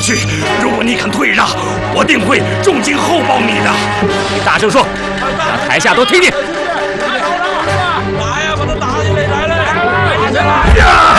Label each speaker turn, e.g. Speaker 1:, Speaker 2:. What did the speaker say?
Speaker 1: 去。如果你肯退让，我定会重金厚报你的。
Speaker 2: 你大声说，让台下都听见。
Speaker 3: 打呀，把他打起来！来了，打起来！